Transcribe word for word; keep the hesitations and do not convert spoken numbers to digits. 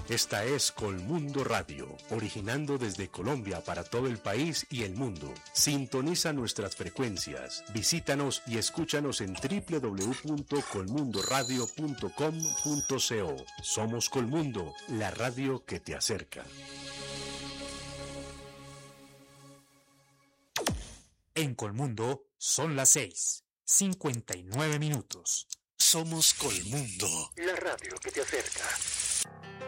Esta es Colmundo Radio, originando desde Colombia para todo el país y el mundo. Sintoniza nuestras frecuencias, visítanos y escúchanos en doble u doble u doble u punto colmundo radio punto com punto co. Somos Colmundo, la radio que te acerca. En Colmundo son las seis, cincuenta y nueve minutos. Somos Colmundo, la radio que te acerca.